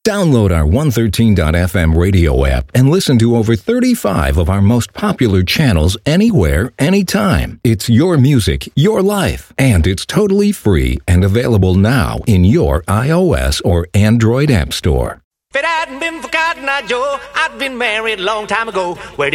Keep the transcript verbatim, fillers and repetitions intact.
Download our one thirteen dot f m radio app and listen to over thirty-five of our most popular channels anywhere, anytime. It's your music, your life, and it's totally free and available now in your iOS or Android app store. If it hadn't been for Cotton Eye Joe, I'd been married a long time ago. Where